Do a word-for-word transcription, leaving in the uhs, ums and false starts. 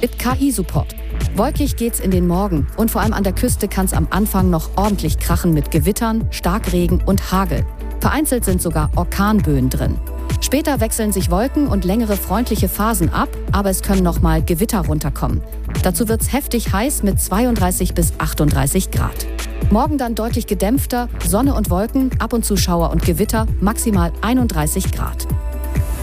Mit K I-Support. Wolkig geht's in den Morgen und vor allem an der Küste kann es am Anfang noch ordentlich krachen mit Gewittern, Starkregen und Hagel. Vereinzelt sind sogar Orkanböen drin. Später wechseln sich Wolken und längere freundliche Phasen ab, aber es können noch mal Gewitter runterkommen. Dazu wird's heftig heiß mit zweiunddreißig bis achtunddreißig Grad. Morgen dann deutlich gedämpfter, Sonne und Wolken, ab und zu Schauer und Gewitter, maximal einunddreißig Grad.